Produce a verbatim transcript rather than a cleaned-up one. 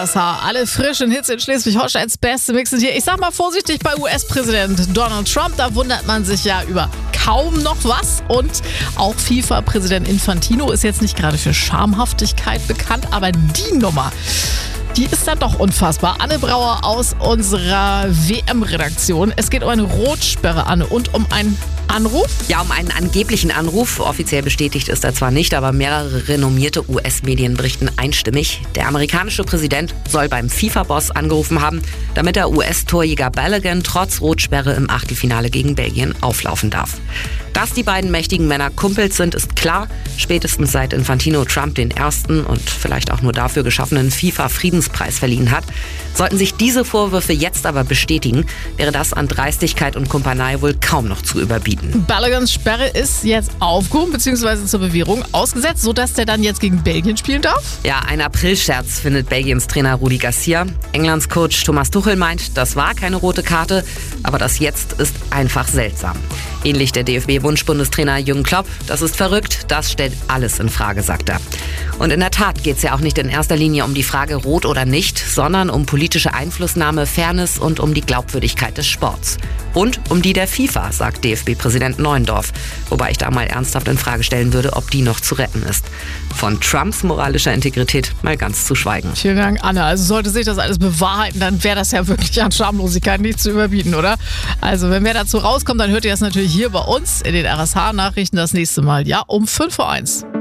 S H. Alle frischen Hits in Schleswig-Holsteins Beste mixen hier. Ich sag mal vorsichtig, bei U S-Präsident Donald Trump, da wundert man sich ja über kaum noch was. Und auch FIFA-Präsident Infantino ist jetzt nicht gerade für Schamhaftigkeit bekannt, aber die Nummer, die ist dann doch unfassbar. Anne Brauer aus unserer W M-Redaktion. Es geht um eine Rotsperre, Anne, und um einen Anruf? Ja, um einen angeblichen Anruf. Offiziell bestätigt ist er zwar nicht, aber mehrere renommierte U S-Medien berichten einstimmig. Der amerikanische Präsident soll beim FIFA-Boss angerufen haben, damit der U S-Torjäger Balogun trotz Rotsperre im Achtelfinale gegen Belgien auflaufen darf. Dass die beiden mächtigen Männer Kumpels sind, ist klar. Spätestens seit Infantino Trump den ersten und vielleicht auch nur dafür geschaffenen FIFA-Friedenspreis verliehen hat. Sollten sich diese Vorwürfe jetzt aber bestätigen, wäre das an Dreistigkeit und Kumpanei wohl kaum noch zu überbieten. Baloguns Sperre ist jetzt aufgehoben bzw. zur Bewährung ausgesetzt, sodass der dann jetzt gegen Belgien spielen darf? Ja, ein Aprilscherz, findet Belgiens Trainer Rudi Garcia. Englands Coach Thomas Tuchel meint, das war keine rote Karte, aber das jetzt ist einfach seltsam. Ähnlich der D F B-Wunschbundestrainer Jürgen Klopp. Das ist verrückt, das stellt alles in Frage, sagt er. Und in der Tat geht es ja auch nicht in erster Linie um die Frage rot oder nicht, sondern um politische Einflussnahme, Fairness und um die Glaubwürdigkeit des Sports. Und um die der FIFA, sagt D F B-Präsident Neuendorf. Wobei ich da mal ernsthaft in Frage stellen würde, ob die noch zu retten ist. Von Trumps moralischer Integrität mal ganz zu schweigen. Vielen Dank, Anne. Also sollte sich das alles bewahrheiten, dann wäre das ja wirklich an Schamlosigkeit nicht zu überbieten, oder? Also wenn mehr dazu rauskommt, dann hört ihr das natürlich hier bei uns in den R S H-Nachrichten das nächste Mal. Ja, um fünf vor eins.